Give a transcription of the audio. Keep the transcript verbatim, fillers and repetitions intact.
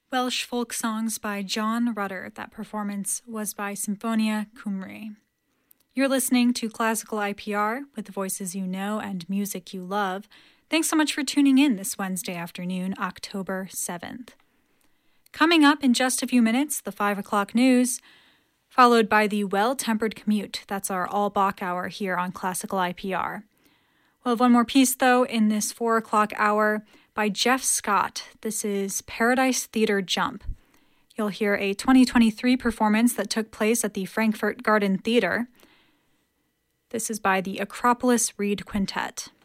Welsh folk songs by John Rutter. That performance was by Symphonia Cymru. You're listening to Classical I P R with the voices you know and music you love. Thanks so much for tuning in this Wednesday afternoon, October seventh. Coming up in just a few minutes, the five o'clock news, followed by the Well-Tempered Commute. That's our all-Bach hour here on Classical I P R. We'll have one more piece, though, in this four o'clock hour by Jeff Scott. This is Paradise Theater Jump. You'll hear a twenty twenty-three performance that took place at the Frankfurt Garden Theater. This is by the Acropolis Reed Quintet.